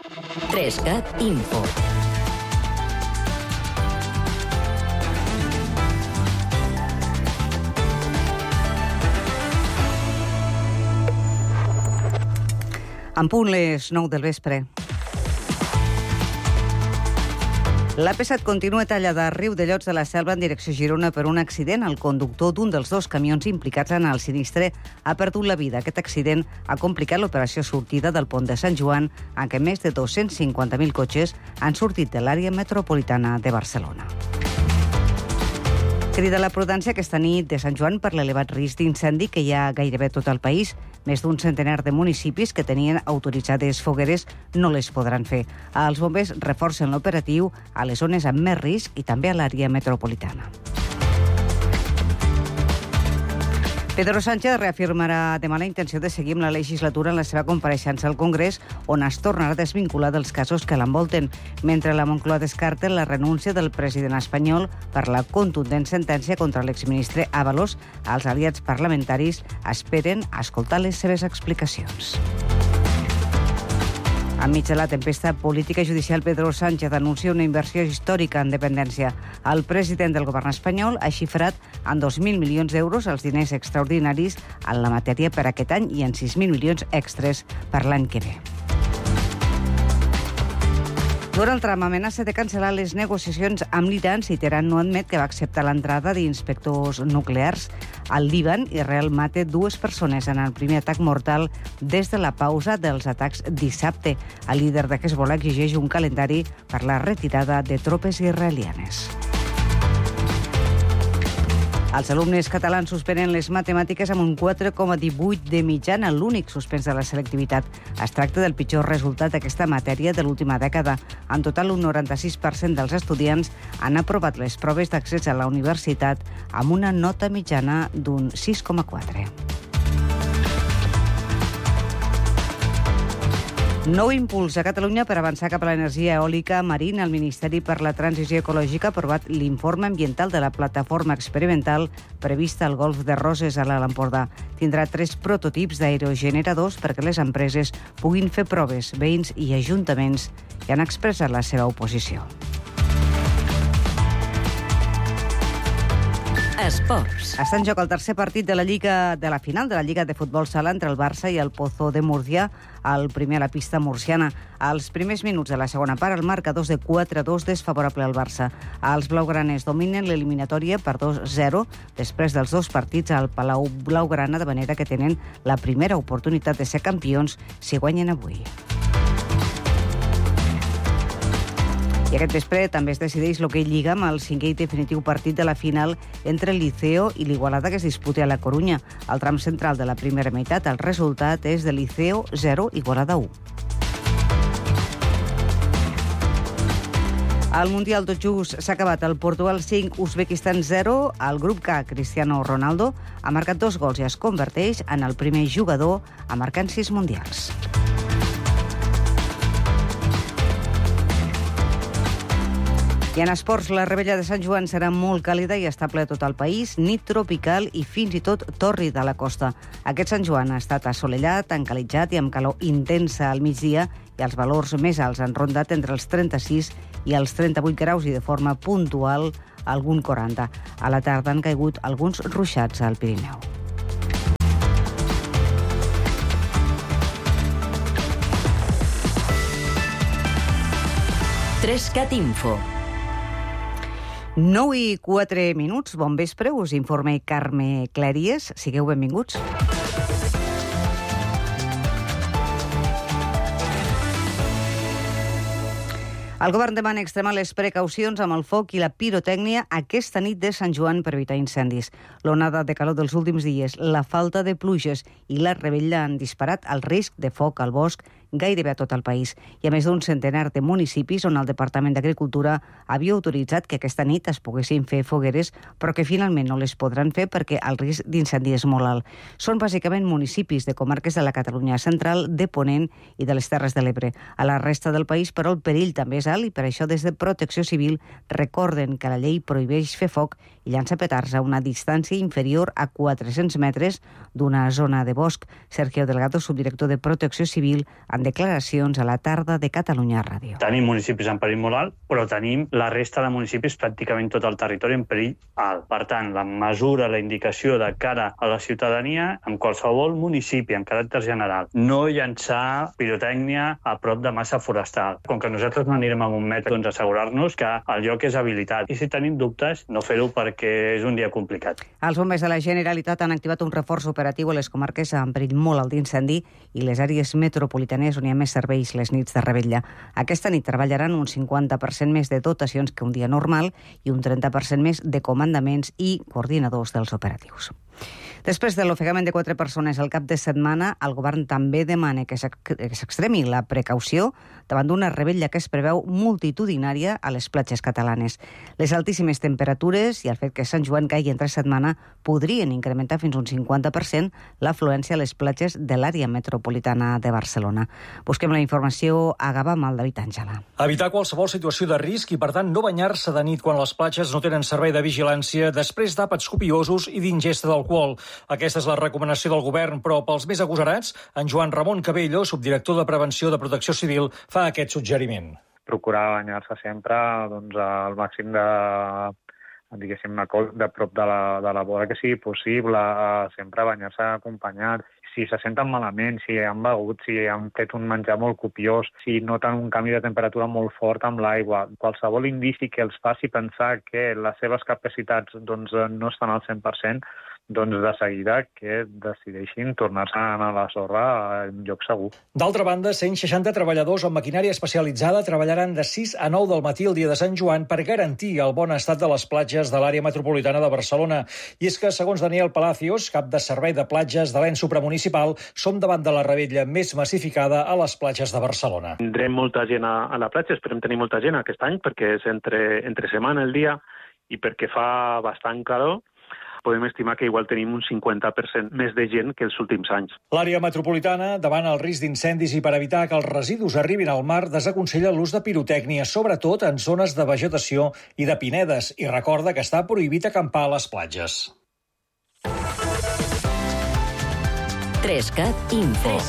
3CAT Info. En punt les 9 del vespre. L'AP7 continua tallada a Riudellots de la Selva en direcció Girona per un accident. El conductor d'un dels dos camions implicats en el sinistre ha perdut la vida. Aquest accident ha complicat l'operació sortida del pont de Sant Joan, en què més de 250.000 cotxes han sortit de l'àrea metropolitana de Barcelona. Crida la prudència aquesta nit de Sant Joan per l'elevat risc d'incendi que hi ha gairebé tot el país. Més d'un centenar de municipis que tenien autoritzades fogueres no les podran fer. Els bombers reforcen l'operatiu a les zones amb més risc i també a l'àrea metropolitana. Pedro Sánchez reafirmarà demà la intenció de seguir amb la legislatura en la seva compareixença al Congrés, on es tornarà a desvincular dels casos que l'envolten, mentre la Moncloa descarta la renúncia del president espanyol per la contundent sentència contra l'exministre Ábalos. Els aliats parlamentaris esperen escoltar les seves explicacions. Enmig de la tempesta política i judicial, Pedro Sánchez anuncia una inversió històrica en dependència. El president del govern espanyol ha xifrat en 2.000 milions d'euros els diners extraordinaris en la matèria per aquest any i en 6.000 milions extres per l'any que ve. Donald Trump amenaça de cancel·lar les negociacions amb l'Iran si Teheran no admet que va acceptar l'entrada d'inspectors nuclears al Líban. Israel mata 2 persones en el primer atac mortal des de la pausa dels atacs dissabte. El líder de Hezbollah exigeix un calendari per la retirada de tropes israelianes. Els alumnes catalans suspenen les matemàtiques amb un 4,18 de mitjana, l'únic suspens de la selectivitat. Es tracta del pitjor resultat d'aquesta matèria de l'última dècada. En total, un 96% dels estudiants han aprovat les proves d'accés a la universitat amb una nota mitjana d'un 6,4. Nou impuls a Catalunya per avançar cap a l'energia eòlica marina. El Ministeri per la Transició Ecològica ha aprovat l'informe ambiental de la plataforma experimental prevista al Golf de Roses, a l'Alt Empordà. Tindrà 3 prototips d'aerogeneradors perquè les empreses puguin fer proves. Veïns i ajuntaments hi han expressat la seva oposició. Esports. Està en joc el tercer partit de la final de la Lliga de Futbol Sala entre el Barça i el Pozo de Múrcia, el primer a la pista murciana. Als primers minuts de la segona part, el marcador de 4-2 desfavorable al Barça. Els blaugranes dominen l'eliminatòria per 2-0 després dels 2 partits al Palau Blaugrana, de manera que tenen la primera oportunitat de ser campions si guanyen avui. I aquest vespre també es decideix l'Hoquei Lliga amb el 5è i definitiu partit de la final entre el Liceo i l'Igualada, que es disputa a la Corunya. Al tram central de la primera meitat, el resultat és de Liceo 0, Igualada 1. El Mundial tot just s'ha acabat. El Portugal 5, Uzbekistan 0. Al grup K, Cristiano Ronaldo ha marcat 2 gols i es converteix en el primer jugador a marcar en 6 mundials. I en esports, la rebella de Sant Joan serà molt càlida i estable a tot el país, nit tropical i fins i tot tòrrida a la costa. Aquest Sant Joan ha estat assolellat, encalitjat i amb calor intensa al migdia, i els valors més alts han rondat entre els 36 i els 38 graus i de forma puntual algun 40. A la tarda han caigut alguns ruixats al Pirineu. Trescat Info. 9:04. Bon vespre, us informa Carme Clèries. Sigueu benvinguts. El govern demana extremar les precaucions amb el foc i la pirotècnia aquesta nit de Sant Joan per evitar incendis. L'onada de calor dels últims dies, la falta de pluges i la rebella han disparat el risc de foc al bosc gairebé a tot el país. Hi ha més d'un centenar de municipis on el Departament d'Agricultura havia autoritzat que aquesta nit es poguessin fer fogueres, però que finalment no les podran fer perquè el risc d'incendi és molt alt. Són bàsicament municipis de comarques de la Catalunya central, de Ponent i de les Terres de l'Ebre. A la resta del país, però, el perill també és alt i per això des de Protecció Civil recorden que la llei prohibeix fer foc i llançar petards a una distància inferior a 400 metres d'una zona de bosc. Sergio Delgado, subdirector de Protecció Civil, ha en declaracions a la tarda de Catalunya Ràdio. Tenim municipis en perill molt alt, però tenim la resta de municipis, pràcticament tot el territori, en perill alt. Per tant, la mesura, la indicació de cara a la ciutadania, en qualsevol municipi, en caràcter general, no llançar pirotècnia a prop de massa forestal. Com que nosaltres no anirem amb un metre, doncs assegurar-nos que el lloc és habilitat. I si tenim dubtes, no fer-ho perquè és un dia complicat. Els bombers de la Generalitat han activat un reforç operatiu a les comarques amb perill molt alt d'incendi i les àrees metropolitanes on hi ha més serveis les nits de revetlla. Aquesta nit treballaran un 50% més de dotacions que un dia normal i un 30% més de comandaments i coordinadors dels operatius. Després de l'ofegament de 4 persones al cap de setmana, el govern també demana que s'extremi la precaució davant d'una revetlla que es preveu multitudinària a les platges catalanes. Les altíssimes temperatures i el fet que Sant Joan caigui entre setmana podrien incrementar fins un 50% l'afluència a les platges de l'àrea metropolitana de Barcelona. Busquem la informació a Gavà amb el David Àngela. Evitar qualsevol situació de risc i, per tant, no banyar-se de nit quan les platges no tenen servei de vigilància després d'àpats copiosos i d'ingesta d'alcohol. Aquesta és la recomanació del govern, però pels més agosarats, en Joan Ramon Cabello, subdirector de Prevenció de Protecció Civil, fa aquest suggeriment. Procurar banyar-se sempre al màxim de prop de la vora que sigui possible, sempre banyar-se acompanyat. Si se senten malament, si han begut, si han fet un menjar molt copiós, si noten un canvi de temperatura molt fort amb l'aigua, qualsevol indici que els faci pensar que les seves capacitats no estan al 100%, doncs de seguida que decideixin tornar-se a la sorra en lloc segur. D'altra banda, 160 treballadors amb maquinària especialitzada treballaran de 6 a 9 del matí el dia de Sant Joan per garantir el bon estat de les platges de l'àrea metropolitana de Barcelona. I és que, segons Daniel Palacios, cap de servei de platges de l'ENS supramunicipal, som davant de la revetlla més massificada a les platges de Barcelona. Tindrem molta gent a la platja, esperem tenir molta gent aquest any, perquè és entre setmana el dia i perquè fa bastant calor. Podem estimar que igual tenim un 50% més de gent que els últims anys. L'àrea metropolitana, davant el risc d'incendis i per evitar que els residus arribin al mar, desaconsella l'ús de pirotècnia, sobretot en zones de vegetació i de pinedes, i recorda que està prohibit acampar a les platges. 3CAT Info.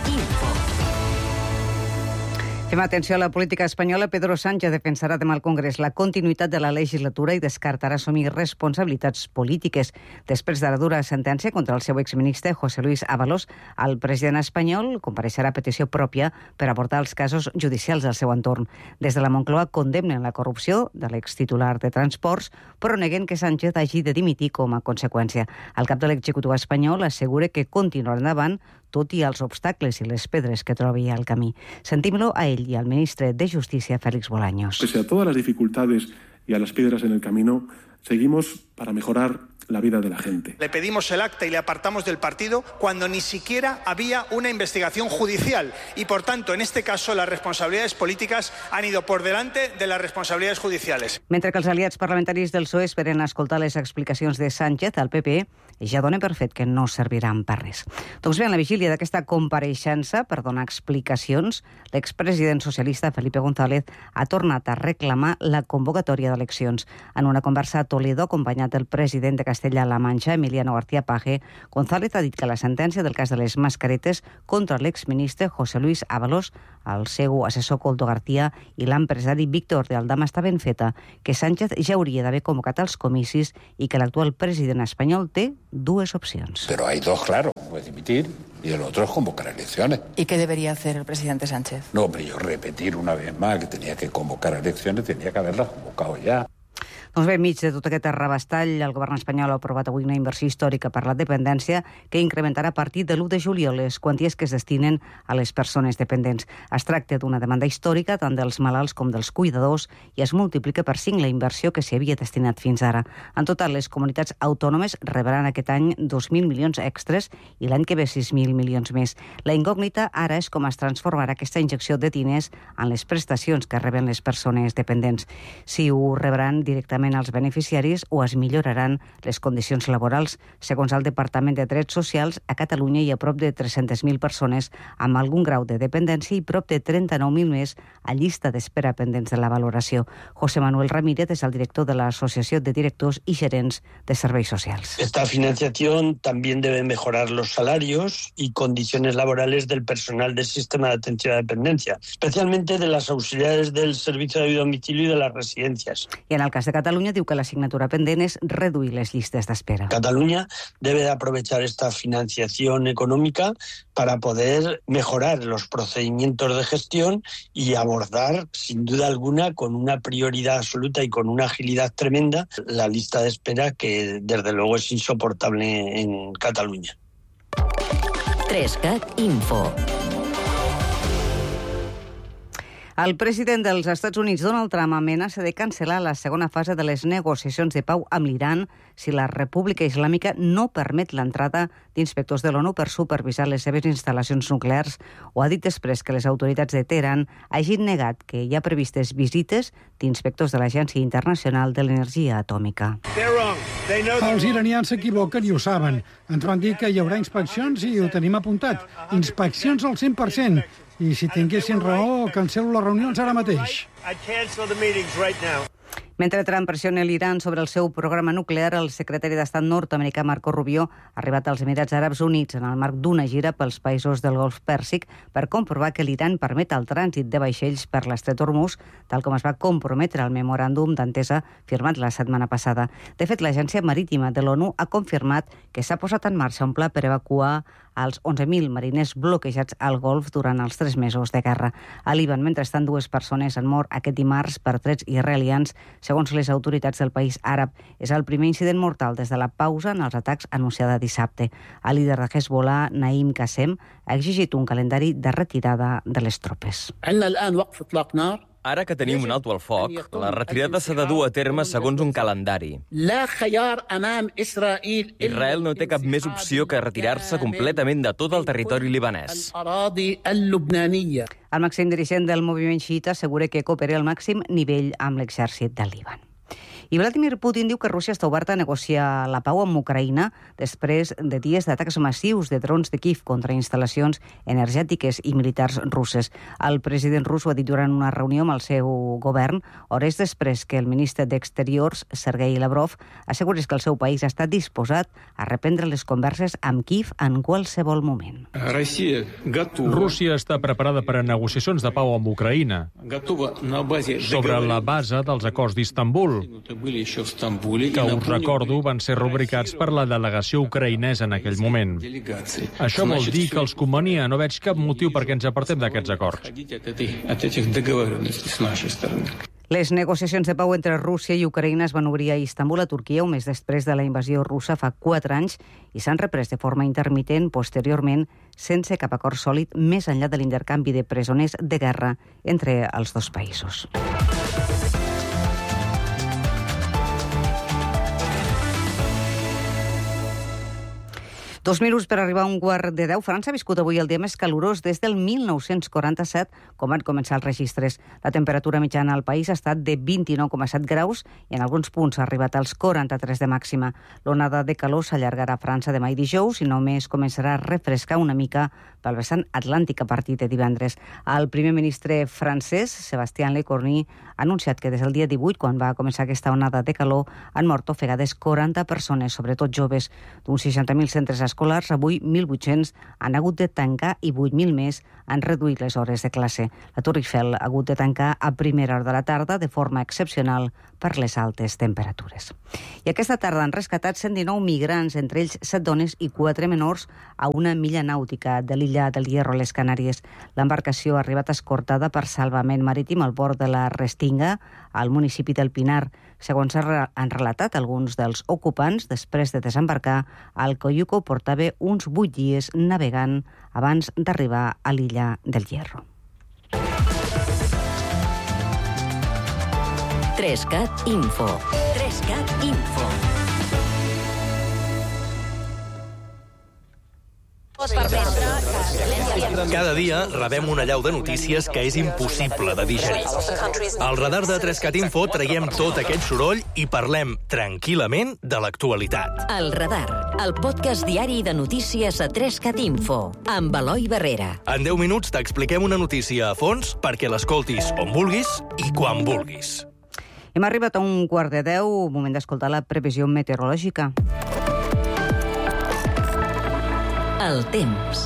Fem atenció a la política espanyola. Pedro Sánchez defensarà demà al Congrés la continuïtat de la legislatura i descartarà assumir responsabilitats polítiques. Després de la dura sentència contra el seu exministre José Luis Ábalos, el president espanyol compareixerà a petició pròpia per abordar els casos judicials del seu entorn. Des de la Moncloa condemnen la corrupció de l'extitular de Transports, però neguen que Sánchez hagi de dimitir com a conseqüència. El cap de l'executiu espanyol assegura que continuarà endavant tot i els obstacles i les pedres que trobi al camí. Sentim-lo a ell y al ministro de Justicia, Félix Bolaños. Pese a todas las dificultades y a las piedras en el camino, seguimos para mejorar la vida de la gente. Le pedimos el acta y le apartamos del partido cuando ni siquiera había una investigación judicial y, por tanto, en este caso, las responsabilidades políticas han ido por delante de las responsabilidades judiciales. Mentre que els aliats parlamentaris del PSOE esperen escoltar les explicacions de Sánchez, el PP ja dona per fet que no serviran per res. Doncs bé, en la vigília d'aquesta compareixença per donar explicacions, l'expresident socialista Felipe González ha tornat a reclamar la convocatòria d'eleccions. En una conversa a Toledo, acompanyat del president de Castella-La Manxa, Emiliano García Paje, González ha dit que la sentència del cas de les mascaretes contra l'exministre José Luis Ábalos, el seu assessor Coldo García i l'empresari Víctor de Aldama està ben feta, que Sánchez ja hauria d'haver convocat els comicis i que l'actual president espanyol té dues opcions. Pero hay dos, claro, puede dimitir y el otro es convocar elecciones. ¿Y qué debería hacer el presidente Sánchez? No, hombre, yo repetir una vez más que tenía que convocar elecciones, tenía que haberlas convocado ya. Doncs bé, enmig de tot aquest arrabastall, el govern espanyol ha aprovat avui una inversió històrica per la dependència que incrementarà a partir de l'1 de juliol les quanties que es destinen a les persones dependents. Es tracta d'una demanda històrica tant dels malalts com dels cuidadors i es multiplica per 5 la inversió que s'hi havia destinat fins ara. En total, les comunitats autònomes rebran aquest any 2.000 milions extres i l'any que ve 6.000 milions més. La incògnita ara és com es transformarà aquesta injecció de diners en les prestacions que reben les persones dependents. Si ho rebran directament directament als beneficiaris o es milloraran les condicions laborals. Segons el Departament de Drets Socials, a Catalunya hi ha prop de 300.000 persones amb algun grau de dependència i prop de 39.000 més a llista d'espera pendents de la valoració. José Manuel Ramírez és el director de l'Associació de Directors y Gerents de Serveis Socials. Esta financiación también debe mejorar los salarios y condiciones laborales del personal del sistema de atención a la dependencia, especialmente de las auxiliares del servicio de domicilio y de las residencias. I en el cas de Catalunya diu que l'assignatura pendent és reduir les llistes d'espera. Cataluña debe de aprovechar esta financiación económica para poder mejorar los procedimientos de gestión y abordar, sin duda alguna, con una prioridad absoluta y con una agilidad tremenda, la lista de espera que, desde luego, es insoportable en Cataluña. 3CAT Info. El president dels Estats Units, Donald Trump, amenaça de cancel·lar la segona fase de les negociacions de pau amb l'Iran si la República Islàmica no permet l'entrada d'inspectors de l'ONU per supervisar les seves instal·lacions nuclears. Ho ha dit després que les autoritats de Teheran hagin negat que hi ha previstes visites d'inspectors de l'Agència Internacional de l'Energia Atòmica. Els iranians s'equivoquen i ho saben. Ens van dir que hi haurà inspeccions i ho tenim apuntat. Inspeccions al 100%. I si tinguessin raó, cancel·lo les reunions ara mateix. Mentre Trump pressiona l'Iran sobre el seu programa nuclear, el secretari d'Estat nord-americà Marco Rubio ha arribat als Emirats Àrabs Units en el marc d'una gira pels països del Golf Pèrsic per comprovar que l'Iran permet el trànsit de vaixells per l'estret Hormuz, tal com es va comprometre al memoràndum d'entesa firmat la setmana passada. De fet, l'Agència Marítima de l'ONU ha confirmat que s'ha posat en marxa un pla per evacuar als 11.000 mariners bloquejats al Golf durant els 3 mesos de guerra. A Líban, mentrestant, 2 persones han mort aquest dimarts per trets israelians, segons les autoritats del país àrab. És el primer incident mortal des de la pausa en els atacs anunciada dissabte. El líder de Hezbollah, Naim Qassem, ha exigit un calendari de retirada de les tropes. Ara que tenim un alto al foc, la retirada s'ha de dur a terme segons un calendari. Israel no té cap més opció que retirar-se completament de tot el territori libanès. El màxim dirigent del moviment xiita assegura que coopera al màxim nivell amb l'exèrcit del Líban. I Vladimir Putin diu que Rússia està oberta a negociar la pau amb Ucraïna després de dies d'atacs massius de drons de Kiev contra instal·lacions energètiques i militars russes. El president rus ho ha dit durant una reunió amb el seu govern, hores després que el ministre d'Exteriors, Sergei Lavrov, assegurés que el seu país està disposat a reprendre les converses amb Kiev en qualsevol moment. Rússia està preparada per a negociacions de pau amb Ucraïna sobre la base dels acords d'Istanbul, que, us recordo, van ser rubricats per la delegació ucraïnesa en aquell moment. Això vol dir que els convenia. No veig cap motiu perquè ens apartem d'aquests acords. Les negociacions de pau entre Rússia i Ucraïna es van obrir a Istanbul, a Turquia, un mes després de la invasió russa fa 4 anys, i s'han reprès de forma intermitent posteriorment, sense cap acord sòlid més enllà de l'intercanvi de presoners de guerra entre els dos països. 2 minuts per arribar a 1:15. França ha viscut avui el dia més calorós des del 1947, quan van començar els registres. La temperatura mitjana al país ha estat de 29,7 graus i en alguns punts ha arribat als 43 de màxima. L'onada de calor s'allargarà a França demà i dijous i només començarà a refrescar una mica pel vessant atlàntic a partir de divendres. El primer ministre francès, Sébastien Lecornu, ha anunciat que des del dia 18, quan va començar aquesta onada de calor, han mort ofegades 40 persones, sobretot joves. D'uns 60.000 centres escolars, avui 1.800 han hagut de tancar i 8.000 més han reduït les hores de classe. La Tour Eiffel ha hagut de tancar a primera hora de la tarda de forma excepcional per les altes temperatures. I aquesta tarda han rescatat 119 migrants, entre ells 7 dones i 4 menors, a una milla nàutica de l'illa del Hierro a les Canàries. L'embarcació ha arribat escortada per salvament marítim al port de la Restinga, al municipi del Pinar. Segons han relatat alguns dels ocupants, després de desembarcar, el Coyuco portava uns 8 dies navegant abans d'arribar a l'illa del Hierro. 3CAT Info. 3CAT Info. Cada dia rebem una allau de notícies que és impossible de digerir. Al radar de 3CAT Info traiem tot aquest soroll i parlem tranquil·lament de l'actualitat. El Radar, el podcast diari de notícies a 3CAT Info, amb Eloi Barrera. En 10 minuts t'expliquem una notícia a fons perquè l'escoltis on vulguis i quan vulguis. Hem arribat a 11:45, moment d'escoltar la previsió meteorològica. El temps.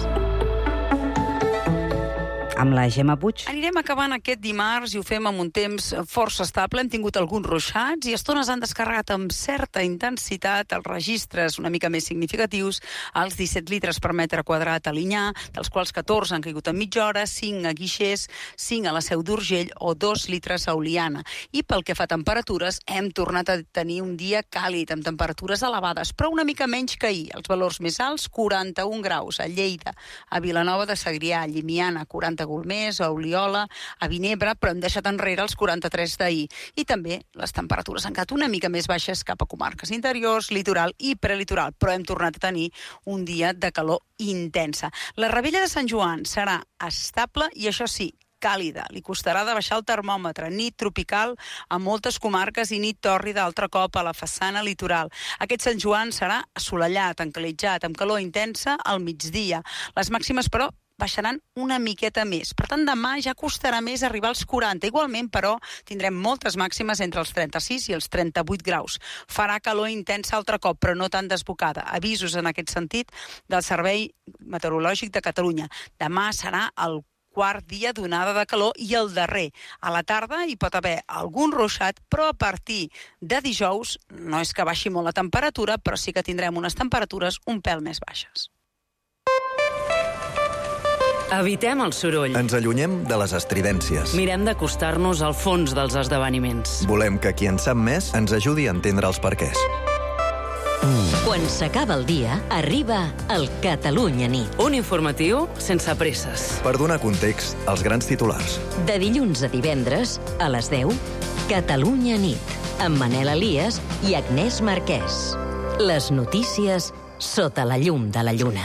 Amb la Gemma Puig. Anirem acabant aquest dimarts i ho fem amb un temps força estable. Hem tingut alguns ruixats i estones han descarregat amb certa intensitat els registres una mica més significatius, els 17 litres per metre quadrat a Linyà, dels quals 14 han caigut en mitja hora, 5 a Guixers, 5 a la Seu d'Urgell o 2 litres a Oliana. I pel que fa a temperatures, hem tornat a tenir un dia càlid, amb temperatures elevades, però una mica menys que ahir. Els valors més alts, 41 graus a Lleida, a Vilanova de Segrià, a Llimiana, 40 Golmés, a Oliola, a Vinebre, però hem deixat enrere els 43 d'ahir. I també les temperatures han quedat una mica més baixes cap a comarques interiors, litoral i prelitoral, però hem tornat a tenir un dia de calor intensa. La Rebella de Sant Joan serà estable i, això sí, càlida. Li costarà de baixar el termòmetre. Nit tropical a moltes comarques i nit tòrrida altre cop a la façana litoral. Aquest Sant Joan serà assolellat, encalitjat, amb calor intensa al migdia. Les màximes, però, baixaran una miqueta més. Per tant, demà ja costarà més arribar als 40. Igualment, però, tindrem moltes màximes entre els 36 i els 38 graus. Farà calor intensa altre cop, però no tan desbocada. Avisos en aquest sentit del Servei Meteorològic de Catalunya. Demà serà el quart dia d'onada de calor i el darrer. A la tarda hi pot haver algun ruixat, però a partir de dijous no és que baixi molt la temperatura, però sí que tindrem unes temperatures un pèl més baixes. Evitem el soroll. Ens allunyem de les estridències. Mirem d'acostar-nos al fons dels esdeveniments. Volem que qui en sap més ens ajudi a entendre els perquès. Quan s'acaba el dia, arriba el Catalunya Nit. Un informatiu sense presses. Per donar context als grans titulars. De dilluns a divendres, a les 10, Catalunya Nit, amb Manel Elias i Agnès Marquès. Les notícies sota la llum de la lluna.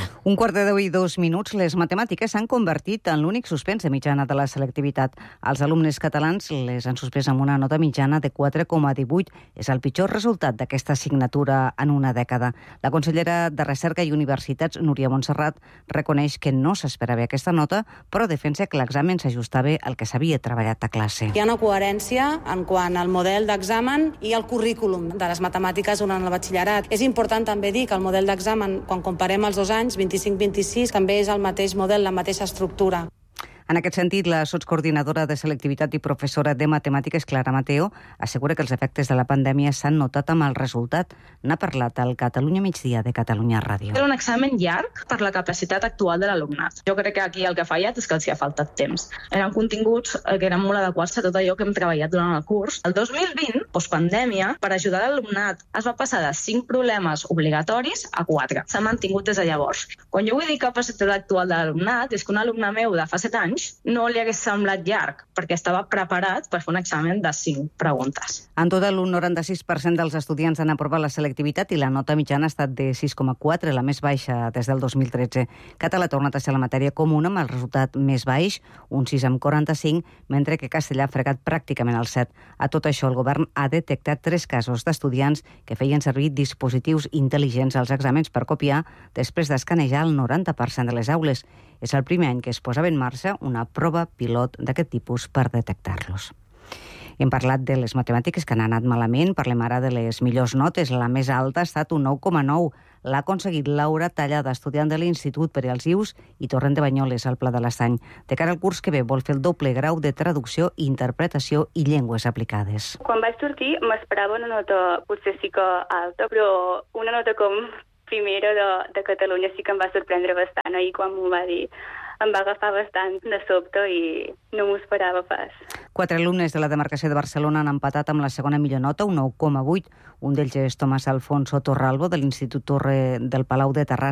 11:02, les matemàtiques s'han convertit en l'únic suspens de mitjana de la selectivitat. Els alumnes catalans les han suspès amb una nota mitjana de 4,18. És el pitjor resultat d'aquesta assignatura en una dècada. La consellera de Recerca i Universitats, Núria Montserrat, reconeix que no s'esperava aquesta nota, però defensa que l'examen s'ajustava al que s'havia treballat a classe. Hi ha una coherència en quant al model d'examen i al currículum de les matemàtiques durant el batxillerat. És important també dir que el model d'examen, quan comparem els 2 anys, 25-26, també és el mateix model, la mateixa estructura. En aquest sentit, la sotscoordinadora de selectivitat i professora de matemàtiques, Clara Mateo, assegura que els efectes de la pandèmia s'han notat amb el resultat. N'ha parlat al Catalunya Migdia de Catalunya Ràdio. Era un examen llarg per la capacitat actual de l'alumnat. Jo crec que aquí el que ha fallat és que els hi ha faltat temps. Eren continguts que eren molt adequats a tot allò que hem treballat durant el curs. El 2020, postpandèmia, per ajudar l'alumnat es va passar de 5 problemes obligatoris a 4. S'ha mantingut des de llavors. Quan jo vull dir capacitat actual de l'alumnat, és que un alumne meu de fa 7 anys no li hagués semblat llarg, perquè estava preparat per fer un examen de 5 preguntes. En total, un 96% dels estudiants han aprovat la selectivitat i la nota mitjana ha estat de 6,4, la més baixa des del 2013. Català ha tornat a ser la matèria comuna amb el resultat més baix, un 6,45, mentre que Castellà ha fregat pràcticament el 7. A tot això, el govern ha detectat 3 casos d'estudiants que feien servir dispositius intel·ligents als exàmens per copiar després d'escanejar el 90% de les aules. És el primer any que es posava en marxa una prova pilot d'aquest tipus per detectar-los. Hem parlat de les matemàtiques que han anat malament, parlem ara de les millors notes. La més alta ha estat un 9,9. L'ha aconseguit Laura Tallada, estudiant de l'Institut per als Ius i Torrent de Banyoles, al Pla de l'Estany. De cara al curs que ve, vol fer el doble grau de traducció, interpretació i llengües aplicades. Quan vaig sortir m'esperava una nota potser sí que alta, però una nota com primera de Catalunya sí que em va sorprendre bastant. Ahir quan m'ho va dir em va agafar bastant de sobte i no m'ho esperava pas. 4 alumnes de la demarcació de Barcelona han empatat amb la segona millor nota, un 9,8. Un d'ells és Tomàs Alfonso Torralbo, de l'Institut Torre del Palau de Terrassa.